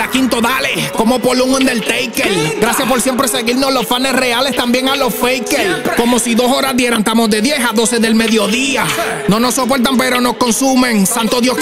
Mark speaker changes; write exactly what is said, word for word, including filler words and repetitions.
Speaker 1: la quinto, dale, como por un Undertaker. Gracias por siempre seguirnos, los fans reales, también a los fakers. Como si dos horas dieran, estamos de diez a doce del mediodía. No nos soportan pero nos consumen, santo Dios que